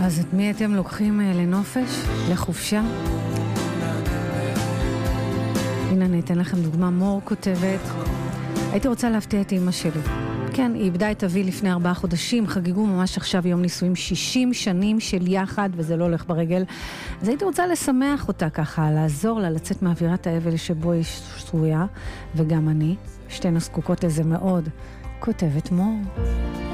אז את מי אתם לוקחים לנופש, לחופשה? הנה אני אתן לכם דוגמה. מור כותבת, הייתי רוצה להפתיע את אמא שלי. כן, היא איבדה את אבי לפני 4 חודשים, חגגו ממש עכשיו יום נישואים 60 שנים של יחד, וזה לא הולך ברגל. אז הייתי רוצה לשמח אותה ככה, לעזור לה לצאת מאווירת האבל שבו היא שרויה, וגם אני, שתינו זקוקות לזה מאוד, כותבת מור.